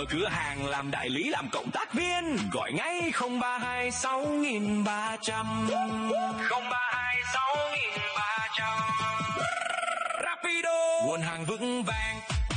mở cửa hàng, làm đại lý, làm cộng tác viên. Gọi ngay 032 6300 032 6300. Rapido, nguồn hàng vững vàng.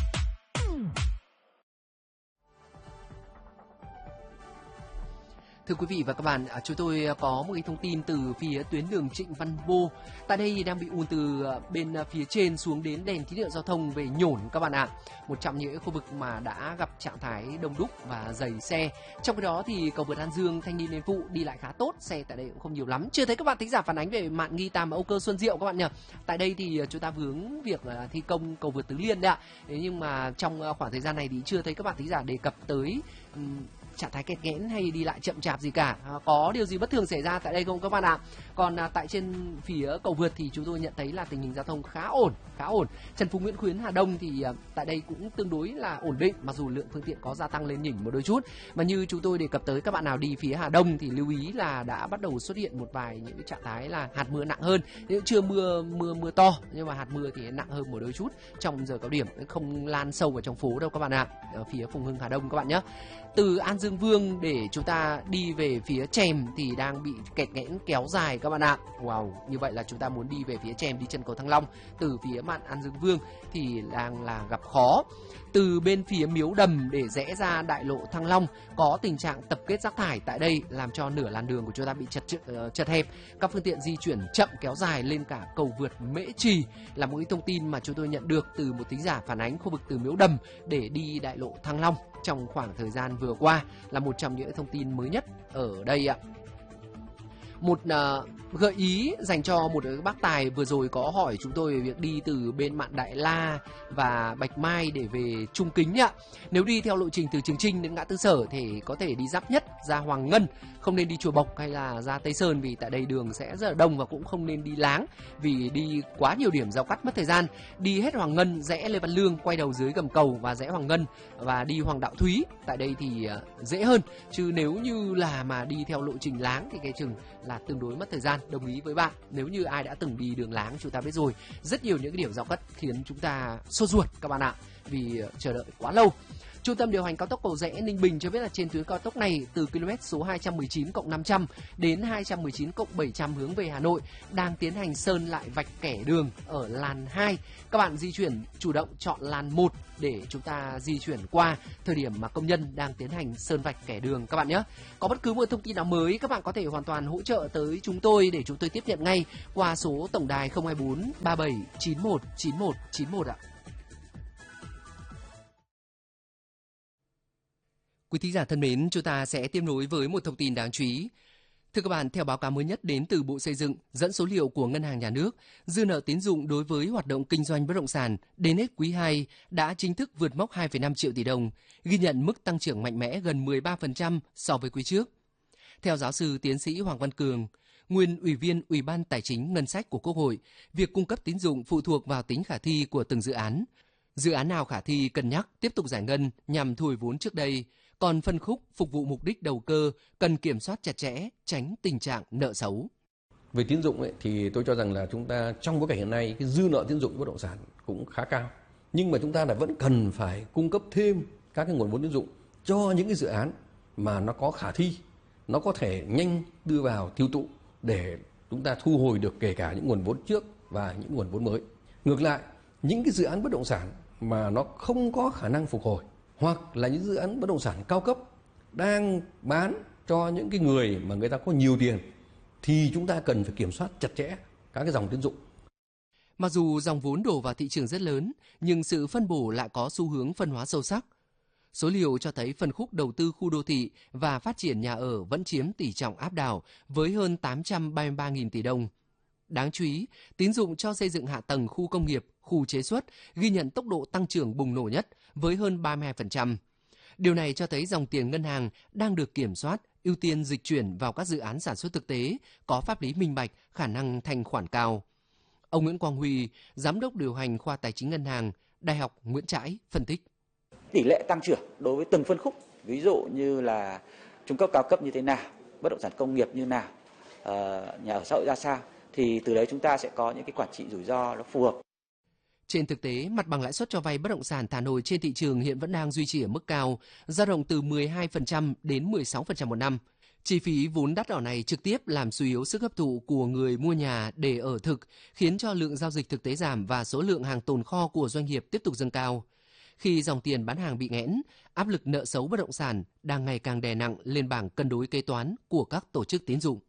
Thưa quý vị và các bạn, chúng tôi có một cái thông tin từ phía tuyến đường Trịnh Văn Bô. Tại đây đang bị ùn từ bên phía trên xuống đến đèn tín hiệu giao thông về Nhổn các bạn ạ. Một trong những khu vực mà đã gặp trạng thái đông đúc và dày xe. Trong cái đó thì cầu vượt An Dương, Thanh Niên Đền Phụ đi lại khá tốt, xe tại đây cũng không nhiều lắm. Chưa thấy các bạn thính giả phản ánh về Mạn Nghi Tam và Âu Cơ Xuân Diệu các bạn nhỉ. Tại đây thì chúng ta vướng việc thi công cầu vượt Tứ Liên đấy ạ. Thế nhưng mà trong khoảng thời gian này thì chưa thấy các bạn thính giả đề cập tới trạng thái kẹt nghẽn hay đi lại chậm chạp gì cả. Có điều gì bất thường xảy ra tại đây không các bạn ạ? Còn tại trên phía cầu vượt thì chúng tôi nhận thấy là tình hình giao thông khá ổn. Trần Phú Nguyễn Khuyến Hà Đông thì tại đây cũng tương đối là ổn định, mặc dù lượng phương tiện có gia tăng lên nhỉnh một đôi chút. Mà như chúng tôi đề cập tới, các bạn nào đi phía Hà Đông thì lưu ý là đã bắt đầu xuất hiện một vài những cái trạng thái là hạt mưa nặng hơn. Chưa mưa to nhưng mà hạt mưa thì nặng hơn một đôi chút trong giờ cao điểm, không lan sâu vào trong phố đâu các bạn ạ. Ở phía Phùng Hưng Hà Đông các bạn nhé. Từ An Dương Vương để chúng ta đi về phía Chèm thì đang bị kẹt nghẽn kéo dài các bạn ạ. Wow, như vậy là chúng ta muốn đi về phía Chèm, đi chân cầu Thăng Long từ phía mạn An Dương Vương thì đang là gặp khó. Từ bên phía Miếu Đầm để rẽ ra đại lộ Thăng Long có tình trạng tập kết rác thải tại đây làm cho nửa làn đường của chúng ta bị chật hẹp. Các phương tiện di chuyển chậm kéo dài lên cả cầu vượt Mễ Trì là một cái thông tin mà chúng tôi nhận được từ một thính giả phản ánh khu vực từ Miếu Đầm để đi đại lộ Thăng Long trong khoảng thời gian vừa qua là một trong những thông tin mới nhất ở đây ạ. Một gợi ý dành cho một bác tài vừa rồi có hỏi chúng tôi về việc đi từ bên Mạn Đại La và Bạch Mai để về Trung Kính ạ. Nếu đi theo lộ trình từ Trường Chinh đến ngã tư Sở thì có thể đi Giáp Nhất ra Hoàng Ngân, không nên đi Chùa Bộc hay là ra Tây Sơn vì tại đây đường sẽ rất là đông, và cũng không nên đi Láng vì đi quá nhiều điểm giao cắt mất thời gian. Đi hết Hoàng Ngân rẽ Lê Văn Lương, quay đầu dưới gầm cầu và rẽ Hoàng Ngân và đi Hoàng Đạo Thúy. Tại đây thì dễ hơn, chứ nếu như là mà đi theo lộ trình Láng thì cái chừng là tương đối mất thời gian. Đồng ý với bạn, nếu như ai đã từng đi đường Láng chúng ta biết rồi, rất nhiều những cái điểm giao cắt khiến chúng ta sốt ruột các bạn ạ, vì chờ đợi quá lâu. Trung tâm điều hành cao tốc Cầu Giẽ Ninh Bình cho biết là trên tuyến cao tốc này từ km số 219+500 đến 219+700 hướng về Hà Nội đang tiến hành sơn lại vạch kẻ đường ở làn 2. Các bạn di chuyển chủ động chọn làn 1 để chúng ta di chuyển qua thời điểm mà công nhân đang tiến hành sơn vạch kẻ đường các bạn nhé. Có bất cứ một thông tin nào mới các bạn có thể hoàn toàn hỗ trợ tới chúng tôi để chúng tôi tiếp nhận ngay qua số tổng đài 024 37 91 91 91 ạ. Quý thính giả thân mến, chúng ta sẽ tiếp nối với một thông tin đáng chú ý. Thưa các bạn, theo báo cáo mới nhất đến từ Bộ Xây dựng, dẫn số liệu của Ngân hàng Nhà nước, dư nợ tín dụng đối với hoạt động kinh doanh bất động sản đến hết quý 2 đã chính thức vượt mốc 2,5 triệu tỷ đồng, ghi nhận mức tăng trưởng mạnh mẽ gần 13% so với quý trước. Theo giáo sư tiến sĩ Hoàng Văn Cường, nguyên Ủy viên Ủy ban Tài chính Ngân sách của Quốc hội, việc cung cấp tín dụng phụ thuộc vào tính khả thi của từng dự án. Dự án nào khả thi cân nhắc tiếp tục giải ngân nhằm thu hồi vốn trước đây, còn phân khúc phục vụ mục đích đầu cơ cần kiểm soát chặt chẽ, tránh tình trạng nợ xấu. Về tín dụng thì tôi cho rằng là chúng ta trong bối cảnh hiện nay cái dư nợ tín dụng bất động sản cũng khá cao, nhưng mà chúng ta vẫn cần phải cung cấp thêm các cái nguồn vốn tín dụng cho những cái dự án mà nó có khả thi, nó có thể nhanh đưa vào tiêu thụ để chúng ta thu hồi được kể cả những nguồn vốn trước và những nguồn vốn mới. Ngược lại, những cái dự án bất động sản mà nó không có khả năng phục hồi, hoặc là những dự án bất động sản cao cấp đang bán cho những cái người mà người ta có nhiều tiền, thì chúng ta cần phải kiểm soát chặt chẽ các cái dòng tín dụng. Mặc dù dòng vốn đổ vào thị trường rất lớn, nhưng sự phân bổ lại có xu hướng phân hóa sâu sắc. Số liệu cho thấy phân khúc đầu tư khu đô thị và phát triển nhà ở vẫn chiếm tỷ trọng áp đảo với hơn 833.000 tỷ đồng. Đáng chú ý, tín dụng cho xây dựng hạ tầng khu công nghiệp, khu chế xuất ghi nhận tốc độ tăng trưởng bùng nổ nhất với hơn 32%. Điều này cho thấy dòng tiền ngân hàng đang được kiểm soát, ưu tiên dịch chuyển vào các dự án sản xuất thực tế, có pháp lý minh bạch, khả năng thanh khoản cao. Ông Nguyễn Quang Huy, Giám đốc điều hành khoa Tài chính Ngân hàng, Đại học Nguyễn Trãi phân tích. Tỷ lệ tăng trưởng đối với từng phân khúc, ví dụ như là trung cấp cao cấp như thế nào, bất động sản công nghiệp như nào, nhà ở xã hội ra sao, thì từ đấy chúng ta sẽ có những cái quản trị rủi ro nó phù hợp. Trên thực tế, mặt bằng lãi suất cho vay bất động sản thả nổi trên thị trường hiện vẫn đang duy trì ở mức cao, dao động từ 12% đến 16% một năm. Chi phí vốn đắt đỏ này trực tiếp làm suy yếu sức hấp thụ của người mua nhà để ở thực, khiến cho lượng giao dịch thực tế giảm và số lượng hàng tồn kho của doanh nghiệp tiếp tục dâng cao. Khi dòng tiền bán hàng bị nghẽn, áp lực nợ xấu bất động sản đang ngày càng đè nặng lên bảng cân đối kế toán của các tổ chức tín dụng.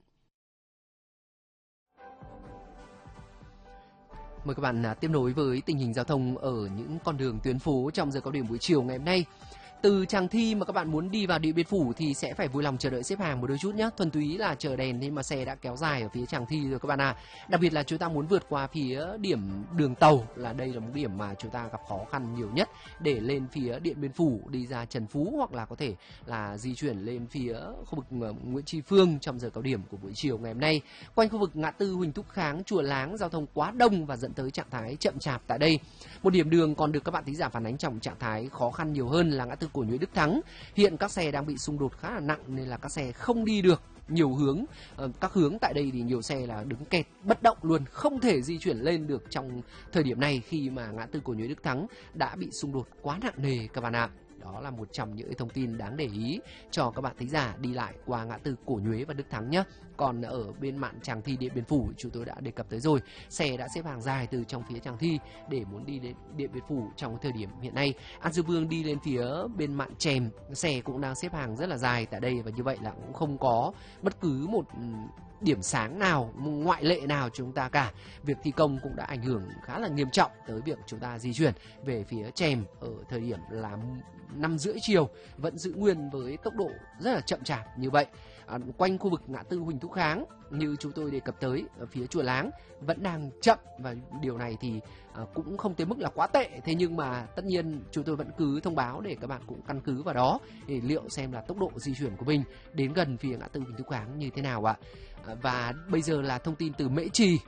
Mời các bạn tiếp nối với tình hình giao thông ở những con đường tuyến phố trong giờ cao điểm buổi chiều ngày hôm nay. Từ Tràng Thi mà các bạn muốn đi vào Điện Biên Phủ thì sẽ phải vui lòng chờ đợi xếp hàng một đôi chút nhé. Thuần túy là chờ đèn nhưng mà xe đã kéo dài ở phía Tràng Thi rồi các bạn à. Đặc biệt là chúng ta muốn vượt qua phía điểm đường tàu, là đây là một điểm mà chúng ta gặp khó khăn nhiều nhất để lên phía Điện Biên Phủ, đi ra Trần Phú hoặc là có thể là di chuyển lên phía khu vực Nguyễn Tri Phương trong giờ cao điểm của buổi chiều ngày hôm nay. Quanh khu vực ngã tư Huỳnh Thúc Kháng, Chùa Láng giao thông quá đông và dẫn tới trạng thái chậm chạp tại đây. Một điểm đường còn được các bạn thính giả phản ánh trong trạng thái khó khăn nhiều hơn là ngã tư Cổ Nhuế Đức Thắng. Hiện các xe đang bị xung đột khá là nặng nên là các xe không đi được nhiều hướng. Các hướng tại đây thì nhiều xe là đứng kẹt bất động luôn, không thể di chuyển lên được trong thời điểm này khi mà ngã tư Cổ Nhuế Đức Thắng đã bị xung đột quá nặng nề các bạn ạ. Đó là một trong những thông tin đáng để ý cho các bạn thính giả đi lại qua ngã tư Cổ Nhuế và Đức Thắng nhé. Còn ở bên mạn Tràng Thi Điện Biên Phủ chúng tôi đã đề cập tới rồi, xe đã xếp hàng dài từ trong phía Tràng Thi để muốn đi đến Điện Biên Phủ trong thời điểm hiện nay. An Dương Vương đi lên phía bên mạn Chèm, xe cũng đang xếp hàng rất là dài tại đây và như vậy là cũng không có bất cứ một điểm sáng nào, ngoại lệ nào chúng ta cả. Việc thi công cũng đã ảnh hưởng khá là nghiêm trọng tới việc chúng ta di chuyển về phía Chèm ở thời điểm là 5:30 chiều vẫn giữ nguyên với tốc độ rất là chậm chạp như vậy. Quanh khu vực ngã tư Huỳnh Thúc Kháng như chúng tôi đề cập tới ở phía Chùa Láng vẫn đang chậm và điều này thì cũng không tới mức là quá tệ. Thế nhưng mà tất nhiên chúng tôi vẫn cứ thông báo để các bạn cũng căn cứ vào đó để liệu xem là tốc độ di chuyển của mình đến gần phía ngã tư Huỳnh Thúc Kháng như thế nào ạ. Và bây giờ là thông tin từ Mễ Trì.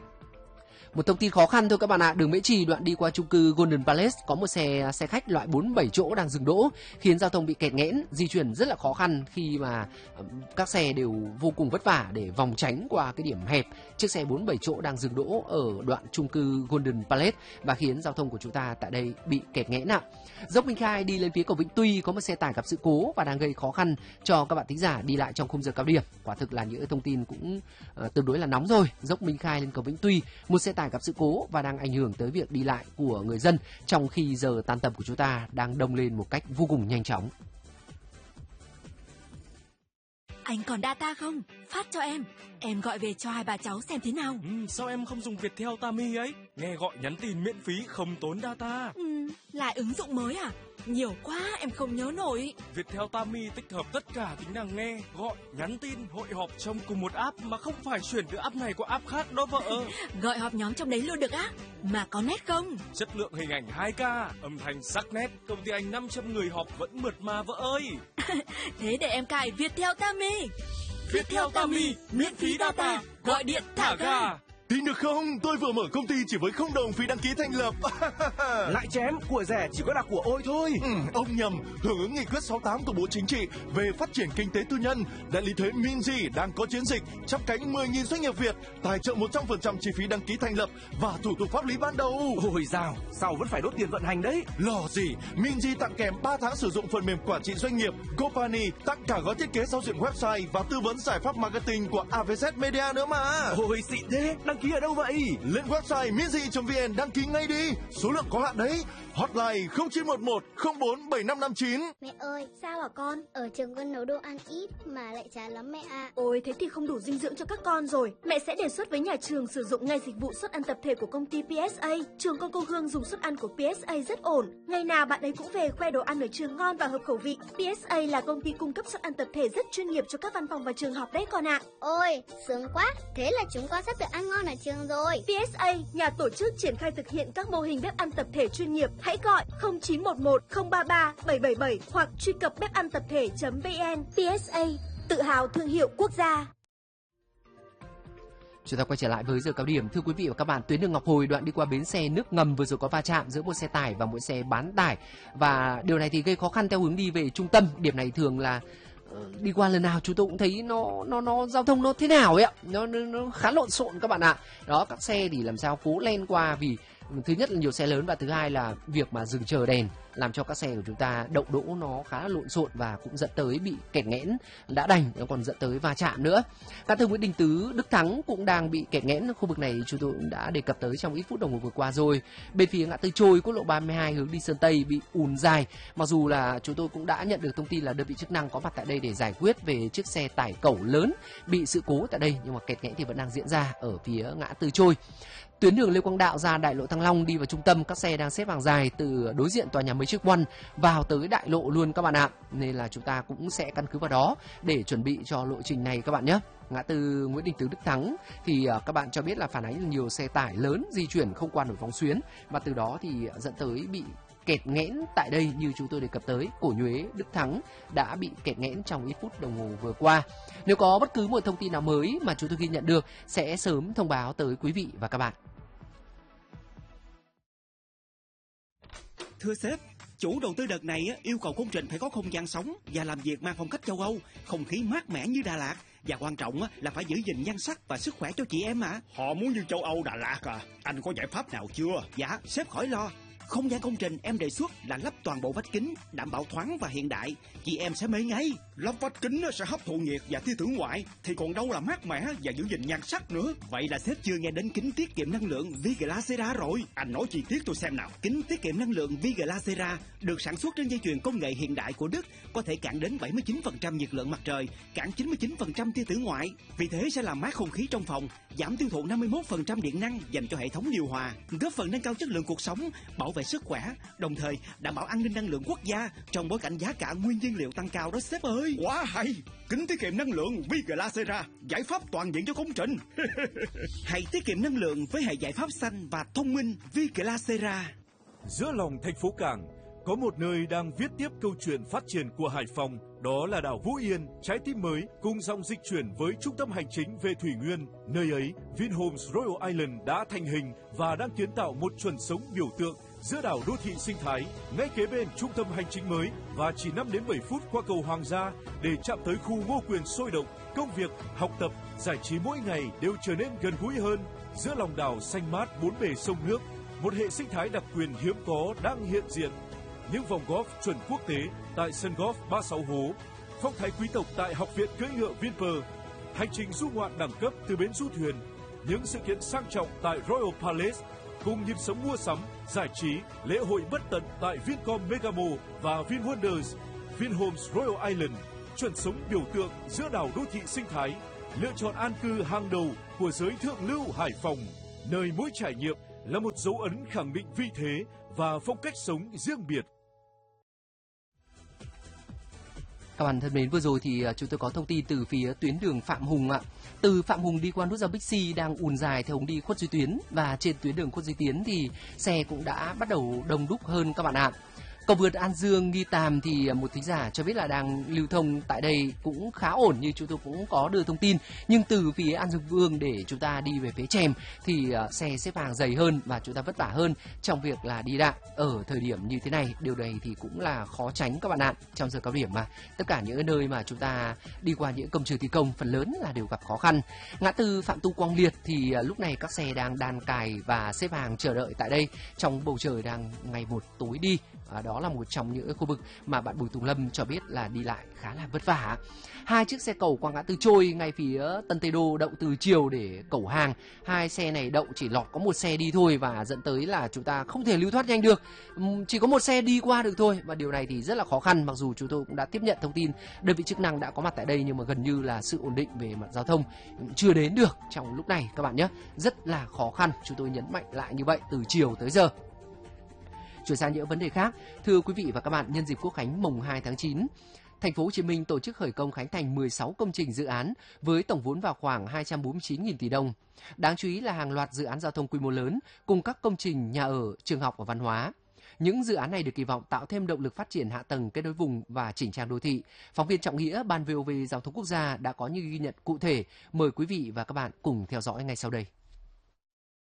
Một thông tin khó khăn thôi các bạn ạ. Đường Mễ Trì đoạn đi qua chung cư Golden Palace có một xe khách loại 47 chỗ đang dừng đỗ, khiến giao thông bị kẹt nghẽn, di chuyển rất là khó khăn khi mà các xe đều vô cùng vất vả để vòng tránh qua cái điểm hẹp. Chiếc xe 47 chỗ đang dừng đỗ ở đoạn chung cư Golden Palace và khiến giao thông của chúng ta tại đây bị kẹt nghẽn ạ. Dốc Minh Khai đi lên phía cầu Vĩnh Tuy có một xe tải gặp sự cố và đang gây khó khăn cho các bạn thính giả đi lại trong khung giờ cao điểm. Quả thực là những thông tin cũng tương đối là nóng rồi. Dốc Minh Khai lên cầu Vĩnh Tuy, một xe tải gặp sự cố và đang ảnh hưởng tới việc đi lại của người dân trong khi giờ tan tầm của chúng ta đang đông lên một cách vô cùng nhanh chóng. Anh còn data không? Phát cho em gọi về cho hai bà cháu xem thế nào. Sao em không dùng Viettel Tami ấy? Nghe gọi nhắn tin miễn phí không tốn data. Lại ứng dụng mới à? Nhiều quá em không nhớ nổi. Viettel Tami tích hợp tất cả tính năng nghe, gọi, nhắn tin, hội họp trong cùng một app mà không phải chuyển từ app này qua app khác đó vợ. Gọi họp nhóm trong đấy luôn được á? Mà có nét không? Chất lượng hình ảnh 2K, âm thanh sắc nét, công ty anh 500 người họp vẫn mượt mà vợ ơi. Thế để em cài Viettel Tami. Viettel Tami, miễn phí data, gọi điện thả ga. Tin được không? Tôi vừa mở công ty chỉ với 0 đồng phí đăng ký thành lập. Lại chém, của rẻ chỉ có là của ôi thôi. Ông nhầm, hưởng ứng nghị quyết 68 của Bộ Chính trị về phát triển kinh tế tư nhân, đại lý thuế Minzy đang có chiến dịch chắp cánh 10.000 doanh nghiệp Việt, tài trợ 100% chi phí đăng ký thành lập và thủ tục pháp lý ban đầu. Ôi dào, sao vẫn phải đốt tiền vận hành đấy? Lo gì, Minzy tặng kèm 3 tháng sử dụng phần mềm quản trị doanh nghiệp, Company tặng cả gói thiết kế giao diện website và tư vấn giải pháp marketing của AVZ Media nữa mà. Ôi xịn thế, đăng ký ở đâu vậy? Lên website minzy.vn đăng ký ngay đi, số lượng có hạn đấy. Hotline 0911 04 7559. Mẹ ơi, sao hả con? Ở trường con nấu đồ ăn ít mà lại chán lắm mẹ ạ. Ôi, thế thì không đủ dinh dưỡng cho các con rồi. Mẹ sẽ đề xuất với nhà trường sử dụng ngay dịch vụ suất ăn tập thể của công ty PSA. Trường con cô Hương dùng suất ăn của PSA rất ổn. Ngày nào bạn ấy cũng về khoe đồ ăn ở trường ngon và hợp khẩu vị. PSA là công ty cung cấp suất ăn tập thể rất chuyên nghiệp cho các văn phòng và trường học đấy con ạ. Ôi, sướng quá. Thế là chúng con sắp được ăn ngon ở trường rồi. PSA, nhà tổ chức triển khai thực hiện các mô hình bếp ăn tập thể chuyên nghiệp. Hãy gọi 0911 033 777 hoặc truy cập bếp-ăn-tập-thể.vn. PSA, tự hào thương hiệu quốc gia. Chúng ta quay trở lại với giờ cao điểm. Thưa quý vị và các bạn, tuyến đường Ngọc Hồi đoạn đi qua bến xe nước ngầm vừa rồi có va chạm giữa một xe tải và một xe bán tải. Và điều này thì gây khó khăn theo hướng đi về trung tâm. Điểm này thường là đi qua lần nào chúng tôi cũng thấy nó giao thông nó thế nào ấy ạ, nó khá lộn xộn các bạn ạ. Đó, các xe thì làm sao cố len qua vì Thứ nhất là nhiều xe lớn và thứ hai là việc mà dừng chờ đèn làm cho các xe của chúng ta đậu đỗ nó khá là lộn xộn và cũng dẫn tới bị kẹt nghẽn đã đành, nó còn dẫn tới va chạm nữa. Ngã tư Nguyễn Đình Tứ, Đức Thắng cũng đang bị kẹt nghẽn. Khu vực này chúng tôi cũng đã đề cập tới trong ít phút đồng hồ vừa qua rồi. Bên phía ngã tư Trôi, quốc lộ 32 hướng đi Sơn Tây bị ùn dài. Mặc dù là chúng tôi cũng đã nhận được thông tin là đơn vị chức năng có mặt tại đây để giải quyết về chiếc xe tải cẩu lớn bị sự cố tại đây, nhưng mà kẹt nghẽn thì vẫn đang diễn ra ở phía ngã tư Trôi. Tuyến đường Lê Quang Đạo ra đại lộ Thăng Long đi vào trung tâm, các xe đang xếp hàng dài từ đối diện tòa nhà mới Chiếc One vào tới đại lộ luôn các bạn ạ. Nên là chúng ta cũng sẽ căn cứ vào đó để chuẩn bị cho lộ trình này các bạn nhé. Ngã tư Nguyễn Đình Tứ, Đức Thắng thì các bạn cho biết là phản ánh là nhiều xe tải lớn di chuyển không qua nổi vòng xuyến và từ đó thì dẫn tới bị kẹt nghẽn tại đây. Như chúng tôi đề cập tới, Cổ Nhuế, Đức Thắng đã bị kẹt nghẽn trong ít phút đồng hồ vừa qua. Nếu có bất cứ một thông tin nào mới mà chúng tôi ghi nhận được sẽ sớm thông báo tới quý vị và các bạn. Thưa sếp, chủ đầu tư đợt này yêu cầu công trình phải có không gian sống và làm việc mang phong cách châu Âu, không khí mát mẻ như Đà Lạt. Và quan trọng là phải giữ gìn nhan sắc và sức khỏe cho chị em ạ. Họ muốn như châu Âu Đà Lạt à? Anh có giải pháp nào chưa? Dạ, sếp khỏi lo. Không gian công trình em đề xuất là lắp toàn bộ vách kính, đảm bảo thoáng và hiện đại. Chị em sẽ mê ngay. Lắp vách kính sẽ hấp thụ nhiệt và tia tử ngoại, thì còn đâu là mát mẻ và giữ gìn nhan sắc nữa. Vậy là sếp chưa nghe đến kính tiết kiệm năng lượng Viglasera rồi. Anh nói chi tiết tôi xem nào. Kính tiết kiệm năng lượng Viglasera được sản xuất trên dây chuyền công nghệ hiện đại của Đức, có thể cản đến 79% nhiệt lượng mặt trời, cản 99% tia tử ngoại. Vì thế sẽ làm mát không khí trong phòng, giảm tiêu thụ 51% điện năng dành cho hệ thống điều hòa, góp phần nâng cao chất lượng cuộc sống, bảo vệ sức khỏe, đồng thời đảm bảo an ninh năng lượng quốc gia trong bối cảnh giá cả nguyên nhiên liệu tăng cao đó sếp ơi. Quá hay! Kính tiết kiệm năng lượng Viglasera, giải pháp toàn diện cho công trình. Hãy tiết kiệm năng lượng với hệ giải pháp xanh và thông minh Viglasera. Giữa lòng thành phố Cảng có một nơi đang viết tiếp câu chuyện phát triển của Hải Phòng, đó là đảo Vũ Yên, trái tim mới cùng dòng dịch chuyển với trung tâm hành chính về thủy nguyên. Nơi ấy, Vinhomes Royal Island đã thành hình và đang kiến tạo một chuẩn sống biểu tượng giữa đảo đô thị sinh thái, ngay kế bên trung tâm hành chính mới và chỉ 5 đến 7 phút qua cầu Hoàng Gia để chạm tới khu Ngô Quyền sôi động. Công việc, học tập, giải trí mỗi ngày đều trở nên gần gũi hơn. Giữa lòng đảo xanh mát bốn bề sông nước, một hệ sinh thái đặc quyền hiếm có đang hiện diện. Những vòng golf chuẩn quốc tế tại sân golf 36 hố, phong thái quý tộc tại học viện cưỡi ngựa Vinpearl, hành trình du ngoạn đẳng cấp từ bến du thuyền, những sự kiện sang trọng tại Royal Palace, cùng nhịp sống mua sắm, giải trí, lễ hội bất tận tại Vincom Megamo và VinWonders. Vinhomes Royal Island, chuẩn sống biểu tượng giữa đảo đô thị sinh thái, lựa chọn an cư hàng đầu của giới thượng lưu Hải Phòng, nơi mỗi trải nghiệm là một dấu ấn khẳng định vị thế và phong cách sống riêng biệt. Các bạn thân mến, vừa rồi thì chúng tôi có thông tin từ phía tuyến đường Phạm Hùng ạ. Từ Phạm Hùng đi qua nút giao Bixi đang ùn dài theo hướng đi Khuất Duy Tiến, và trên tuyến đường Khuất Duy Tiến thì xe cũng đã bắt đầu đông đúc hơn các bạn ạ. Cầu vượt An Dương Nghi Tàm thì một thính giả cho biết là đang lưu thông tại đây cũng khá ổn, như chúng tôi cũng có đưa thông tin. Nhưng từ phía An Dương Vương để chúng ta đi về phía Trèm thì xe xếp hàng dày hơn và chúng ta vất vả hơn trong việc là đi lại ở thời điểm như thế này. Điều này thì cũng là khó tránh các bạn ạ. Trong giờ cao điểm mà tất cả những nơi mà chúng ta đi qua những công trường thi công phần lớn là đều gặp khó khăn. Ngã tư Phạm Tu Quang Liệt thì lúc này các xe đang đan cài và xếp hàng chờ đợi tại đây trong bầu trời đang ngày một tối đi. Đó là một trong những khu vực mà bạn Bùi Tùng Lâm cho biết là đi lại khá là vất vả. 2 chiếc xe cẩu qua ngã tư Trôi ngay phía Tân Tây Đô đậu từ chiều để cẩu hàng. 2 xe này đậu chỉ lọt có một xe đi thôi và dẫn tới là chúng ta không thể lưu thoát nhanh được. Chỉ có một xe đi qua được thôi và điều này thì rất là khó khăn. Mặc dù chúng tôi cũng đã tiếp nhận thông tin đơn vị chức năng đã có mặt tại đây nhưng mà gần như là sự ổn định về mặt giao thông chưa đến được trong lúc này các bạn nhé. Rất là khó khăn, chúng tôi nhấn mạnh lại như vậy từ chiều tới giờ. Chuyển sang những vấn đề khác, thưa quý vị và các bạn, nhân dịp Quốc khánh mùng 2 tháng 9, Thành phố Hồ Chí Minh tổ chức khởi công khánh thành 16 công trình dự án với tổng vốn vào khoảng 249.000 tỷ đồng. Đáng chú ý là hàng loạt dự án giao thông quy mô lớn cùng các công trình nhà ở, trường học và văn hóa. Những dự án này được kỳ vọng tạo thêm động lực phát triển hạ tầng kết nối vùng và chỉnh trang đô thị. Phóng viên Trọng Nghĩa, Ban VOV Giao thông Quốc gia đã có những ghi nhận cụ thể. Mời quý vị và các bạn cùng theo dõi ngay sau đây.